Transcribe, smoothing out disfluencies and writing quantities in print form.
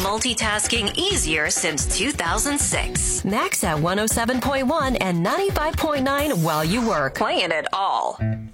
multitasking easier since 2006. Max at 107.1 and 95.9 while you work. Playing it all.